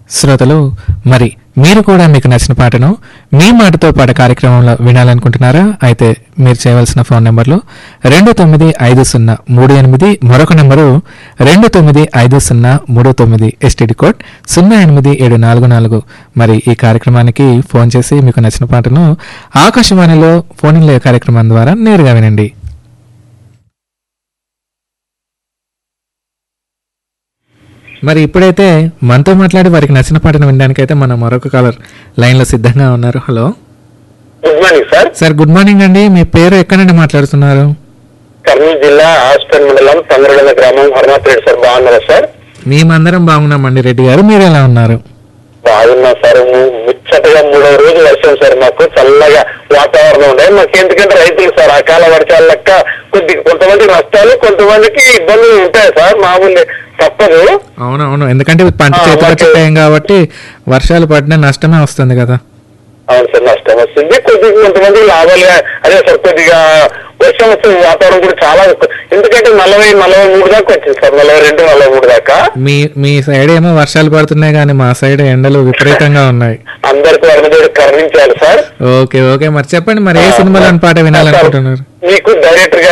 శ్రోతలు, మరి మీరు కూడా మీకు నచ్చిన పాటను మీ మాటతో పాట కార్యక్రమంలో వినాలనుకుంటున్నారా? అయితే మీరు చేయవలసిన ఫోన్ నెంబర్లు 295038, మరొక నెంబరు 295039, ఎస్టీడీ కోడ్ 08744. మరి ఈ కార్యక్రమానికి ఫోన్ చేసి మీకు నచ్చిన పాటను ఆకాశవాణిలో ఫోన్ ఇన్ లైవ్ కార్యక్రమం ద్వారా నేరుగా వినండి. మరి ఇప్పుడైతే మనతో మాట్లాడి వారికి నచ్చిన పాటను వినడానికైతే మన మరొక కాలర్ లైన్ లో సిద్ధంగా ఉన్నారు. Hello, good morning sir. Sir good morning అండి. మీ పేరు ఎక్కడి నుండి మాట్లాడుతున్నారు? కర్నూలు జిల్లా హాస్టల్ మండలం తంగరగల గ్రామం హనుమంత్ రెడ్డి సార్. బాగున్నారా సార్? మేమందరం బాగున్నామండి. రెడ్డి గారు, మీరు ఎలా ఉన్నారు? బాగున్నా సార్. ముచ్చటగా 3వ రోజు వర్షం సార్. మాకు చల్లగా వాతావరణం ఉండే. మాకు ఎందుకంటే రైతులు సార్ అకాల వర్షాల లెక్క కొంతమందికి నష్టాలు, కొంతమందికి ఇబ్బందులు ఉంటాయి సార్. మామూలు తప్పదు. అవునవును, ఎందుకంటే పంట చేతికి టైం కాబట్టి వర్షాలు పడినా నష్టమే వస్తుంది కదా. అవును సార్, నష్టం వస్తుంది. కొంతమందికి లాభాలుగా అదే సార్. కొద్దిగా వర్షం వస్తుంది, వాతావరణం కూడా చాలా ఎందుకంటే 40-43 దాకా వచ్చింది సార్. 42-43 దాకా. మీ సైడ్ ఏమో వర్షాలు పడుతున్నాయి కానీ మా సైడ్ ఎండలు విపరీతంగా ఉన్నాయి. అందరికి వరదడు కరుణించాలి సార్. ఓకే ఓకే, మరి చెప్పండి, మరి ఏ సినిమాలోని పాట వినాలనుకుంటున్నారు? మీకు డైరెక్టర్ గా